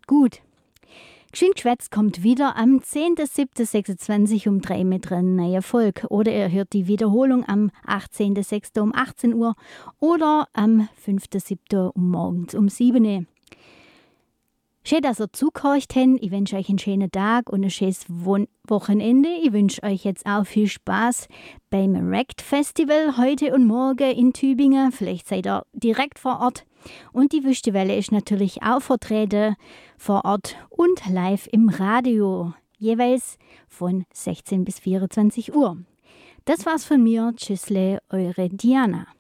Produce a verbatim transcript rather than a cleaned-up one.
gut. Geschwind geschwätzt kommt wieder am zehnten siebten sechsundzwanzig um drei mit einer neuen Folge. Oder ihr hört die Wiederholung am achtzehnten sechsten um achtzehn Uhr oder am fünften siebten um morgens um sieben Uhr. Schön, dass ihr zugehört habt. Ich wünsche euch einen schönen Tag und ein schönes Wochenende. Ich wünsche euch jetzt auch viel Spaß beim Rect Festival heute und morgen in Tübingen. Vielleicht seid ihr direkt vor Ort. Und die Wüstewelle ist natürlich auch vertreten vor Ort und live im Radio. Jeweils von sechzehn bis vierundzwanzig Uhr. Das war's von mir. Tschüssle, eure Diana.